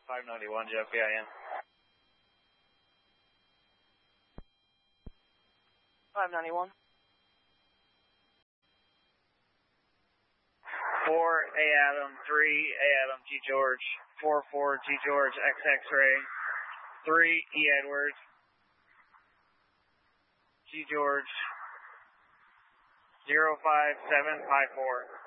591 Jeff PIN. 591. 4 A Adam, 3 A Adam G George, 44 G George X X-ray, 3 E Edwards, G George, 05754.